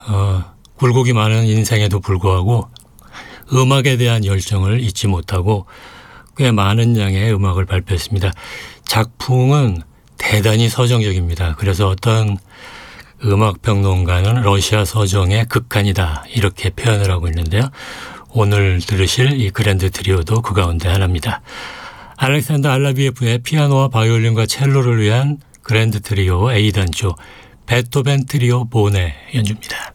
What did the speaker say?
굴곡이 많은 인생에도 불구하고 음악에 대한 열정을 잊지 못하고 꽤 많은 양의 음악을 발표했습니다. 작품은 대단히 서정적입니다. 그래서 어떤 음악평론가는 러시아 서정의 극한이다 이렇게 표현을 하고 있는데요. 오늘 들으실 이 그랜드 트리오도 그 가운데 하나입니다. 알렉산더 알라비예프의 피아노와 바이올린과 첼로를 위한 그랜드 트리오 A단조 베토벤 트리오 본의 연주입니다.